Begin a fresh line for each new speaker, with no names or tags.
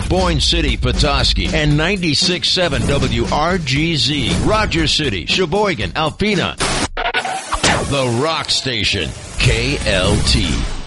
Boyne City, Petoskey, and 96.7 WRGZ, Rogers City, Sheboygan, Alpena. The Rock Station, KLT.